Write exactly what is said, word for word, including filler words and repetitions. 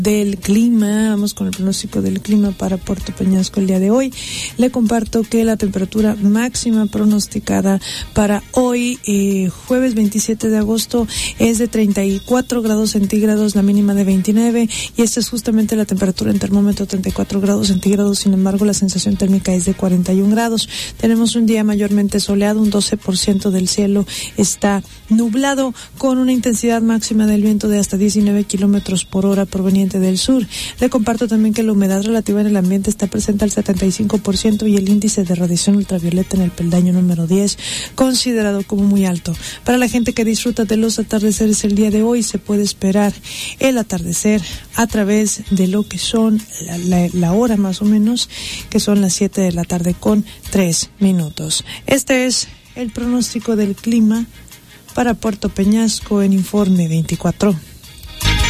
Del clima, vamos con el pronóstico del clima para Puerto Peñasco el día de hoy. Le comparto que la temperatura máxima pronosticada para hoy, eh, jueves veintisiete de agosto, es de treinta y cuatro grados centígrados, la mínima de veintinueve, y esta es justamente la temperatura en termómetro, treinta y cuatro grados centígrados. Sin embargo, la sensación térmica es de cuarenta y un grados. Tenemos un día mayormente soleado, un doce por ciento del cielo está nublado, con una intensidad máxima del viento de hasta diecinueve kilómetros por hora proveniente del sur. Le comparto también que la humedad relativa en el ambiente está presente al setenta y cinco por ciento y el índice de radiación ultravioleta en el peldaño número diez considerado como muy alto. Para la gente que disfruta de los atardeceres el día de hoy, se puede esperar el atardecer a través de lo que son la, la, la hora más o menos, que son las siete de la tarde con tres minutos. Este es el pronóstico del clima para Puerto Peñasco en Informe veinticuatro.